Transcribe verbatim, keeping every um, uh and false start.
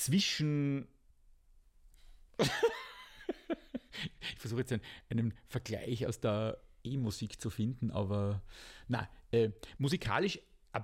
zwischen ich versuche jetzt einen, einen Vergleich aus der E-Musik zu finden, aber nein, äh, musikalisch